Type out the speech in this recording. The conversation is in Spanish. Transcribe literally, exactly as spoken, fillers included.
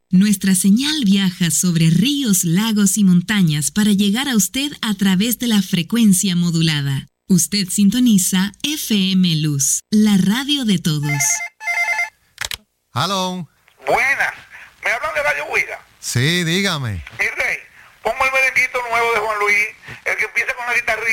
Nuestra señal viaja sobre ríos, lagos y montañas para llegar a usted a través de la frecuencia modulada. Usted sintoniza F M Luz, la radio de todos. Hello. Buenas. ¿Me hablan de Radio Huida? Sí, dígame. Mi rey, pongo el merenguito nuevo de Juan Luis, el que empieza con la guitarra.